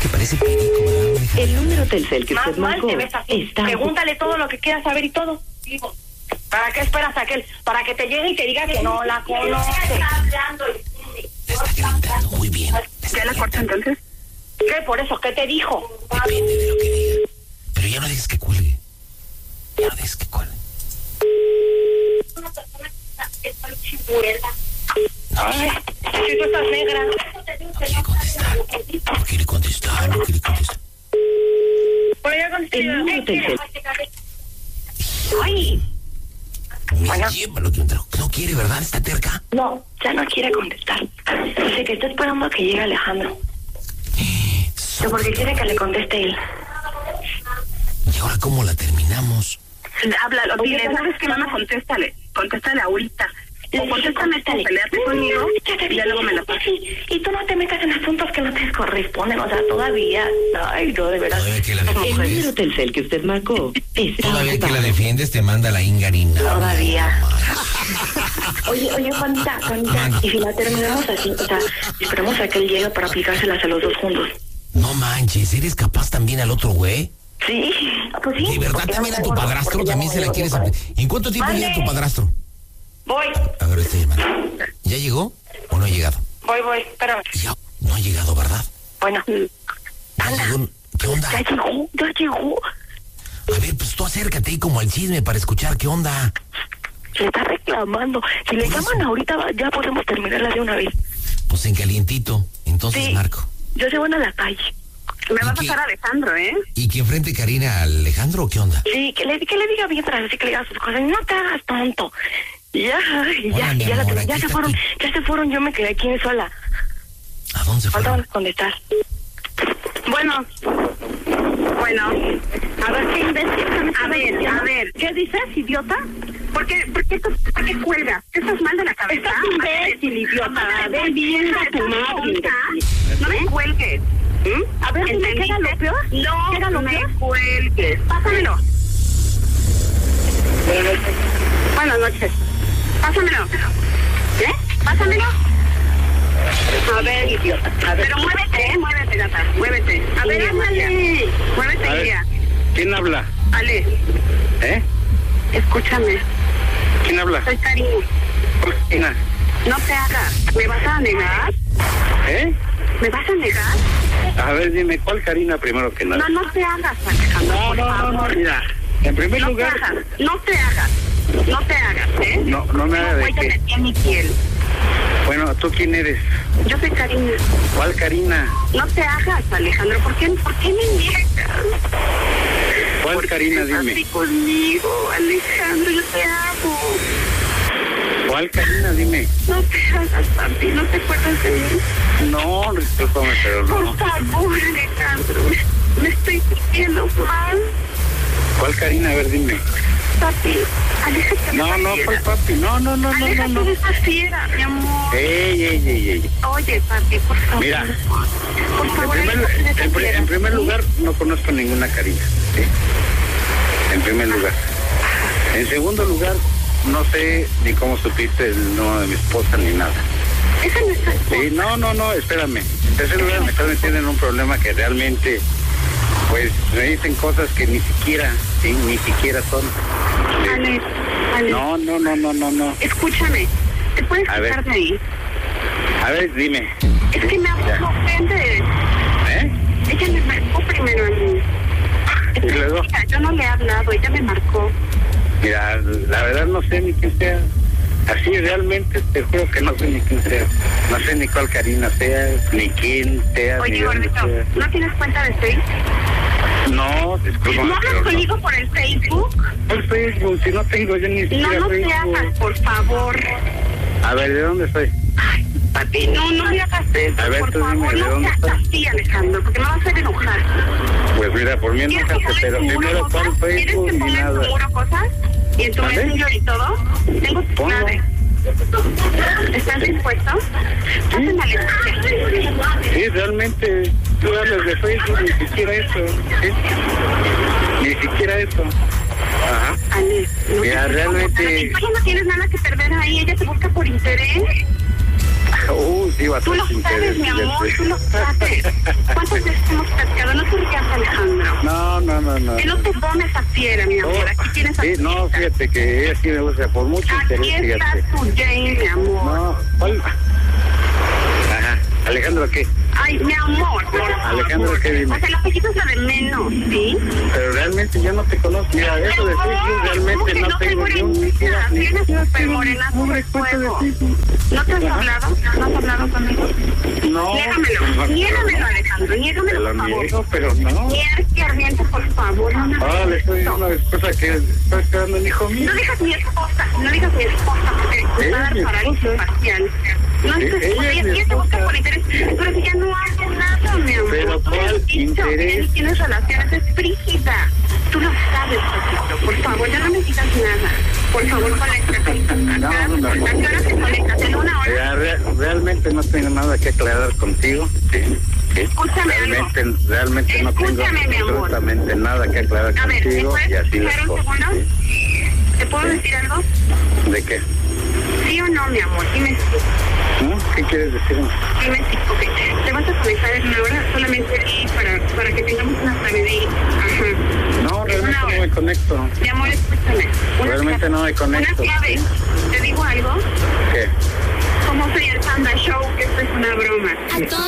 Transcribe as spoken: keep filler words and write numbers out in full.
parece perico, ¿verdad? El número Telcel que usted Más marcó mal te ves así. está... Pregúntale todo lo que quieras saber y todo. ¿Para qué esperas a aquel? Para que te llegue y te diga que no la conoce. Te está gritando muy bien. ¿Ya la corta entonces? ¿Qué? Por eso, ¿qué te dijo? Depende de lo que diga. Pero ya no dejes que cuelgue. Ya no dejes que cuelgue. Una persona que está chimuela. Ay, si tú estás negra. No quiere contestar. No quiere contestar, no quiere contestar. Por allá contesté. El número Telcel. Ay. Bueno. Llévalo que no quiere, ¿verdad? ¿Está terca? No, ya no quiere contestar. Dice que está esperando a que llegue Alejandro. Que porque quiere que le conteste él. ¿Y ahora cómo la terminamos? Háblalo, dile, ¿sabes qué, mamá? Contéstale. Contéstale ahorita. O contéstame tú, peleate conmigo y ya luego me la pasas. Y tú no te metas en asuntos que no te corresponden, o sea, todavía. Ay, no, de verdad. Todavía que la El defiendes. número Telcel que usted marcó está Todavía que ocupado. la defiendes te manda la ingarina. Todavía. Oye, oye, Juanita, Juanita, y si la terminamos así, o sea, esperamos a que él llegue para aplicárselas a los dos juntos. No manches, ¿eres capaz también al otro güey? Sí, pues sí. ¿De verdad también a tu padrastro también se la quieres aplicar? ¿En cuánto tiempo llega tu padrastro? Voy, A ver, estoy llamando. ¿Ya llegó o no ha llegado? voy, voy, espérame. Ya, no ha llegado, ¿verdad? Bueno, ¿Ya llegó? ¿Qué onda? ya llegó, ya llegó. A ver, pues tú acércate ahí como al chisme para escuchar qué onda. Se está reclamando. Si le Por llaman eso. ahorita, ya podemos terminarla de una vez. Pues en calientito. Entonces, Sí. Marco. Yo se van a la calle. Me ¿Y va a qué? pasar Alejandro, ¿eh? ¿Y que enfrente Karina a Alejandro o qué onda? Sí, que le, que le diga bien tras así que le diga sus cosas. No te hagas tonto. Ya, y ya, Hola, mi ya, la- amor, ya aquí se está fueron, tu- ya se fueron, yo me quedé aquí sola. ¿A dónde se Faltaban fueron? contestar. Bueno, bueno, a ver qué imbécil. A ver, a ver, ¿qué dices, idiota? ¿Por qué, por qué, por qué cuelgas? ¿Qué estás mal de la cabeza? Estás imbécil, idiota. Ve bien a tu madre. No me cuelgues. ¿Mm? A ver, dime, ¿qué era lo peor? No, ¿qué era lo peor? No me cuelgues. Pásamelo. Buenas noches. Pásamelo. ¿Eh? Pásamelo. A ver, idiota. A ver. Pero muévete, ¿eh? Muévete, gata. Muévete. A ver, ándale. Muévete, A ver, Lidia. ¿quién habla? Ale, ¿Eh? escúchame. ¿Quién habla? Soy Karina. Cristina. No te hagas. ¿Me vas a negar? ¿Eh? ¿Me vas a negar? A ver, dime, ¿cuál Karina primero que nada? No, no te hagas, Alejandro. No, por no, no, no, favor. mira, en primer No te lugar, hagas. No te hagas. No te hagas, ¿eh? no, no me haga de huella qué. metí en mi piel. Bueno, ¿tú quién eres? Yo soy Karina. ¿Cuál Karina? No te hagas, Alejandro. ¿Por qué, por qué me niegas? ¿Cuál ¿Por qué Karina, estás dime? así conmigo, Alejandro? Yo te amo. ¿Cuál Karina, dime? No te hagas, papi. ¿No te acuerdas de mí? No, discúlpame, pero Por no. favor, Alejandro. Me, me estoy sintiendo mal. ¿Cuál Karina? A ver, dime. Papi, aléjate de No, esa no, fiera. ¿cuál papi? No, no, no, no, no, Aléjate no. de esa fiera, mi amor. Ey, ey, ey, ey. Oye, papi, por favor. Mira, Por En favor, primer, aléjate de esa en, pri- fiera. en primer lugar, no conozco ninguna Karina. ¿Sí? En primer lugar. En segundo lugar, no sé ni cómo supiste el nombre de mi esposa ni nada. Esa no es tu esposa. Sí, no, no, no, espérame. En tercer lugar, me estás metiendo en un problema que realmente, pues, me dicen cosas que ni siquiera, sí, ni siquiera son. Sí. Ale, Ale, No, no, no, no, no, no. escúchame. ¿Te puedes A ver. quitar de ahí? A ver, dime. Es que me Ya. ofende. ¿Eh? Ella me marcó primero a mí. Y luego, Mira, yo no le he hablado, ella me marcó. mira, la verdad no sé ni quién sea. Así realmente te juro que no sé ni quién sea. No sé ni cuál Karina sea, ni quién sea, ni Oye, dónde gordito, sea. ¿no tienes cuenta de Facebook? No, disculpa. ¿No hablas conmigo por el Facebook? Por Facebook, si no tengo yo ni No, siquiera no te Facebook. hagas, por favor. A ver, ¿de dónde soy? Ay, papi, no, no me hagas eso, A ver, por tú dime, favor, ¿de no dónde seas estás? así, Alejandro, porque me vas a hacer enojar. Pues mira, por mí ¿Quieres que enójate, ponga pero en tu muro primero cosas? pon ¿Quieres Facebook que ni ponga en tu nada. muro cosas? ¿Y en tu ¿Vale? Messenger y todo? Tengo tu Ponlo. clave. ¿Estás dispuesto? Pásame a la escuela. Sí, realmente tú hablas de Facebook, ni siquiera eso. ¿Sí? Ni siquiera eso. Ajá. Ale, no Mira, te- realmente- Tú ya no tienes nada que perder ahí, ella te busca por interés. Uh, sí, Tú lo bastante sabes, interés, mi amor, fíjate. tú lo sabes. ¿Cuántas veces hemos Alejandro. No, no, no, no. Que no te pones a fiera, mi amor. Oh, Aquí tienes a sí, tu no, hija. fíjate que ella sí me gusta por mucho Aquí interés, está fíjate. tu Jane, mi amor. No, ¿cuál? Ajá, Alejandro, ¿qué? Ay, mi amor, por favor. Alejandro, ¿qué dime? O sea, el apellido es lo de menos, ¿sí? Pero realmente yo no te conozco. Mira, eso de Facebook realmente no tengo ni un... Mira, tienes súper morena un por respeto de fuego. Facebook. ¿No te has hablado? ¿No has hablado conmigo? No. Niégamelo, niégamelo, Alejandro, Te niégamelo, lo por favor. niego, pero no. Nierte ardiente, por favor. No, no, Ah, le estoy diciendo a mi esposa que estoy esperando un hijo mío. no digas mi esposa, no digas mi esposa, porque te va a dar mi parálisis esposa. facial. No Sí, es tu ella esposa, es ella mi ella te busca esposa. por interés, pero si ya no hace nada, mi amor. Pero Tú me ¿cuál has dicho, interés? ella ni tienes relaciones, es frígida. Tú lo sabes, Paquito. Por favor, ya no me digas nada. Por favor, conéctate. No, no, no. ¿A qué hora te conectas? ¿En una hora? Ya, re- realmente no tengo nada que aclarar contigo. Sí, sí. Escúchame algo. Realmente, realmente no tengo Escúchame, mi amor. absolutamente nada que aclarar A ver, ¿me contigo puedes y así las escuchar un cosas. segundo? ¿Te puedo decir algo? Sí. ¿De qué? ¿Sí o no, mi amor? Dime sí. ¿No? ¿Qué quieres decirme? Dime sí. Ok. Te vas a conectar en una hora solamente y para, para que tengamos una sabiduría. Ajá. No, realmente Una no hora. me conecto. Mi amor, escúchame. Una Realmente clave- no me conecto. Una clave. ¿Te digo algo? ¿Qué? Como soy el Panda Show, que esto es una broma. A todos